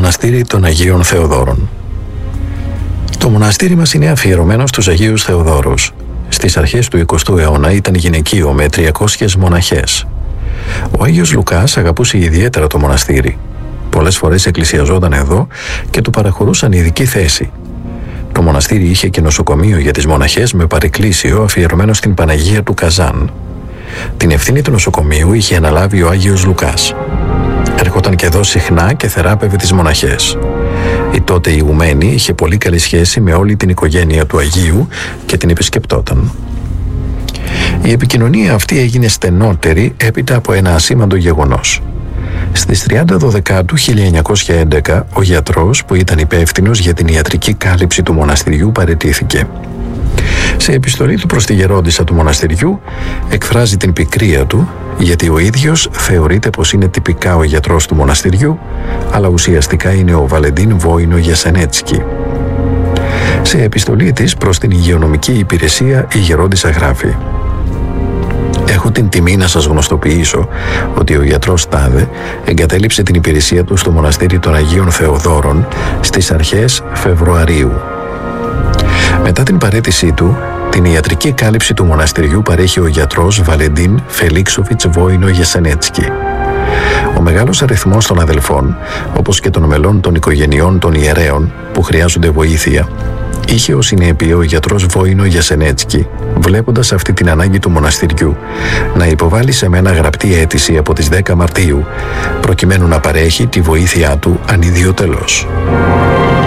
μοναστήρι των Αγίων Θεοδόρων. Το μοναστήρι μας είναι αφιερωμένο στους Αγίους Θεοδόρους. Στις αρχές του 20ου αιώνα ήταν γυναικείο με 300 μοναχές. Ο Άγιος Λουκάς αγαπούσε ιδιαίτερα το μοναστήρι. Πολλές φορές εκκλησιαζόταν εδώ και του παραχωρούσαν ειδική θέση. Το μοναστήρι είχε και νοσοκομείο για τις μοναχές με παρεκκλήσιο αφιερωμένο στην Παναγία του Καζάν. Την ευθύνη του νοσοκομείου είχε αναλάβει ο Άγιος Λουκάς. Έρχονταν και εδώ συχνά και θεράπευε τις μοναχές. Η τότε ηγουμένη είχε πολύ καλή σχέση με όλη την οικογένεια του Αγίου και την επισκεπτόταν. Η επικοινωνία αυτή έγινε στενότερη έπειτα από ένα ασήμαντο γεγονός. Στις 30 Δεκάτου 1911 ο γιατρός που ήταν υπεύθυνος για την ιατρική κάλυψη του μοναστηριού παραιτήθηκε. Σε επιστολή του προς τη γερόντισσα του μοναστηριού εκφράζει την πικρία του, γιατί ο ίδιος θεωρείται πως είναι τυπικά ο γιατρός του μοναστηριού, αλλά ουσιαστικά είναι ο Βαλεντίν Βόινο Γιασενέτσκι. Σε επιστολή της προς την υγειονομική υπηρεσία η γερόντισσα γράφει: «Έχω την τιμή να σας γνωστοποιήσω ότι ο γιατρός Τάδε εγκατέλειψε την υπηρεσία του στο μοναστήρι των Αγίων Θεοδόρων στις αρχές Φεβρουαρίου. Μετά την παραίτησή του, την ιατρική κάλυψη του μοναστηριού παρέχει ο γιατρός Βαλεντίν Φελίξοβιτς Βόινο Γιασενέτσκι. Ο μεγάλος αριθμός των αδελφών, όπως και των μελών των οικογενειών των ιερέων που χρειάζονται βοήθεια, είχε ως συνέπειο ο γιατρός Βόινο Γιασενέτσκι, βλέποντας αυτή την ανάγκη του μοναστηριού, να υποβάλει σε μένα γραπτή αίτηση από τις 10 Μαρτίου, προκειμένου να παρέχει τη βοήθειά του ανιδιοτελώς».